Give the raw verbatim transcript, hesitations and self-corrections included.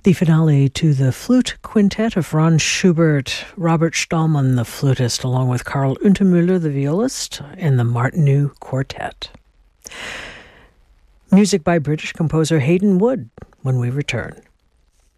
The finale to the flute quintet of Franz Schubert, Robert Stahlmann, the flutist, along with Karl Untermüller, the violist, and the Martineau Quartet. Music by British composer Hayden Wood when we return.